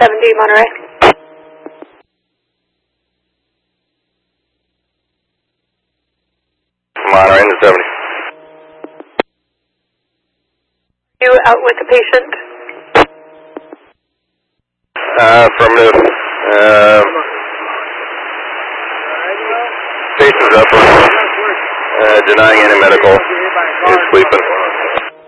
70 Monterey. Monterey to 70. You out with the patient? Affirmative. Patient's up. Denying any medical. He's sleeping.